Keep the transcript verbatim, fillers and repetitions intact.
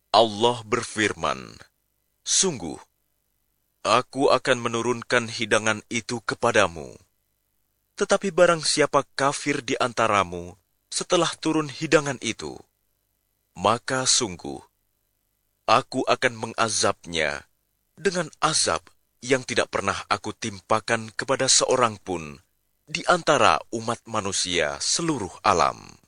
Allah berfirman, "Sungguh, Aku akan menurunkan hidangan itu kepadamu. Tetapi barang siapa kafir di antaramu setelah turun hidangan itu, maka sungguh, Aku akan mengazabnya dengan azab yang tidak pernah Aku timpakan kepada seorang pun di antara umat manusia seluruh alam."